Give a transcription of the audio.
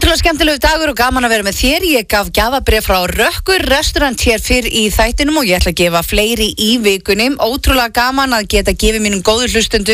Ótrúlega skemmtilegu dagur og gaman að vera með þér. Ég gaf gjafabréf frá Rökkur restaurant hér fyrr í þættinum og ég ætla að gefa fleiri í vikunni. Ótrúlega gaman að geta gefið mínum góðu hlustendum